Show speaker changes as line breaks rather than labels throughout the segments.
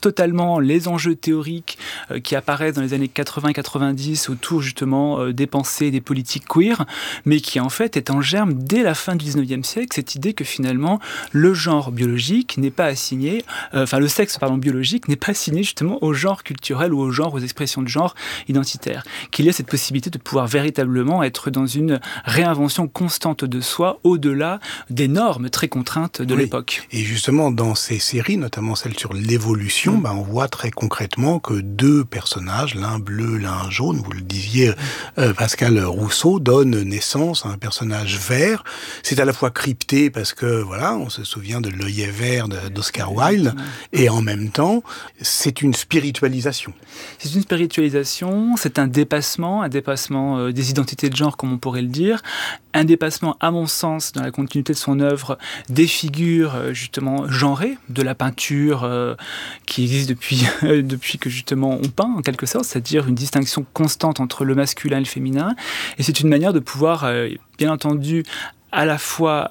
totalement les enjeux théoriques qui apparaissent dans les années 80-90 autour justement des pensées, des politiques queer, mais qui en fait est en germe dès la fin du 19e siècle, cette idée que finalement le genre biologique n'est pas assigné, le sexe biologique n'est pas assigné justement au genre culturel ou au genre, aux expressions de genre identitaires. Qu'il y a cette possibilité de pouvoir véritablement être dans une réinvention constante de soi au-delà des normes très contraintes de l'époque.
Et justement, dans ces séries, notamment celle sur l'évolution, on voit très concrètement que deux personnages, l'un bleu, l'un jaune, vous le disiez, Pascal Rousseau, donnent naissance à un personnage vert. C'est à la fois crypté parce que, voilà, on se souvient de l'œillet vert d'Oscar Wilde, et en même temps, c'est une spiritualisation.
C'est une spiritualisation, c'est un dépassement des identités de genre, comme on pourrait le dire, un dépassement, à mon sens, dans la continuité de son œuvre, des figures justement genrées, de la peinture qui existe depuis que justement on peint, en quelque sorte, c'est-à-dire une distinction constante entre le masculin et le féminin, et c'est une manière de pouvoir, bien entendu, à la fois,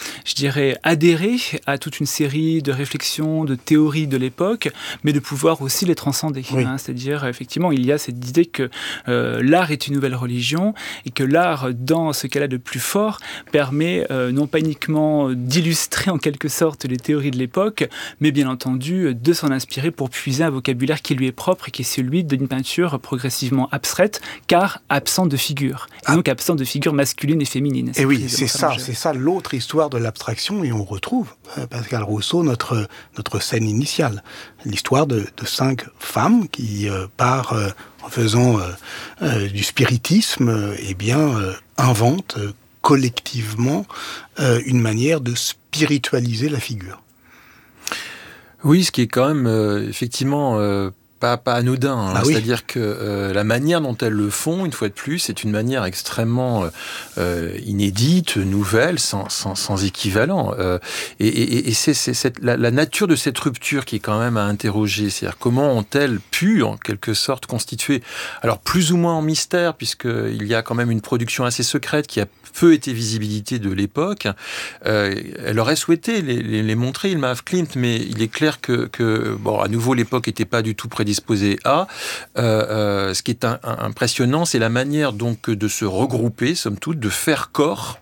adhérer à toute une série de réflexions, de théories de l'époque, mais de pouvoir aussi les transcender. C'est-à-dire, effectivement, il y a cette idée que l'art est une nouvelle religion et que l'art, dans ce qu'elle a de plus fort, permet non pas uniquement d'illustrer en quelque sorte les théories de l'époque, mais bien entendu de s'en inspirer pour puiser un vocabulaire qui lui est propre et qui est celui d'une peinture progressivement abstraite, car absente de figure. Et donc absente de figure masculine et féminine.
Et oui, c'est ça l'autre histoire de l'abstraction, et on retrouve, Pascal Rousseau, notre scène initiale. L'histoire de 5 femmes qui, en faisant du spiritisme, inventent collectivement une manière de spiritualiser la figure.
Oui, ce qui est quand même effectivement pas anodin. C'est-à-dire que la manière dont elles le font, une fois de plus, c'est une manière extrêmement inédite, nouvelle, sans équivalent. Et c'est la nature de cette rupture qui est quand même à interroger. C'est-à-dire comment ont-elles pu, en quelque sorte, constituer, alors plus ou moins en mystère, puisqu'il y a quand même une production assez secrète qui a peu été visibilité de l'époque. Elle aurait souhaité les montrer, Hilma af Klint, mais il est clair que à nouveau, l'époque n'était pas du tout prédisposée à. Ce qui est impressionnant, c'est la manière donc de se regrouper, somme toute, de faire corps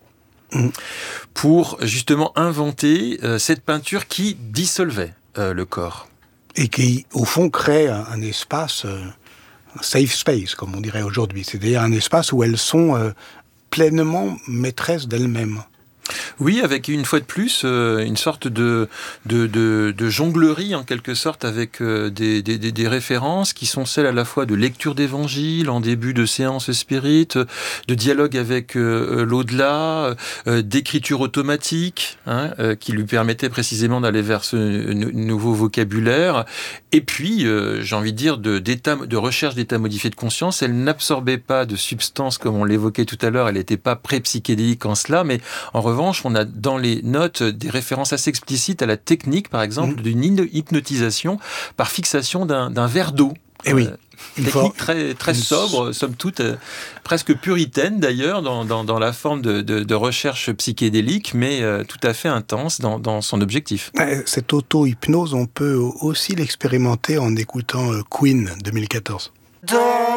pour justement inventer cette peinture qui dissolvait le corps.
Et qui, au fond, crée un espace, un safe space, comme on dirait aujourd'hui. C'est-à-dire un espace où elles sont pleinement maîtresses d'elles-mêmes.
Oui, avec une fois de plus une sorte de jonglerie en quelque sorte avec des références qui sont celles à la fois de lecture d'évangile en début de séance spirit, de dialogue avec l'au-delà, d'écriture automatique qui lui permettait précisément d'aller vers ce nouveau vocabulaire. Et puis, j'ai envie de dire, de recherche d'états modifiés de conscience. Elle n'absorbait pas de substances comme on l'évoquait tout à l'heure. Elle n'était pas pré-psychédélique en cela, mais en revanche, on a dans les notes des références assez explicites à la technique, par exemple, d'une hypnotisation par fixation d'un verre d'eau.
Et oui.
Technique très sobre, somme toute, presque puritaine d'ailleurs, dans la forme de recherche psychédélique, mais tout à fait intense dans son objectif.
Cette auto-hypnose, on peut aussi l'expérimenter en écoutant Queen 2014.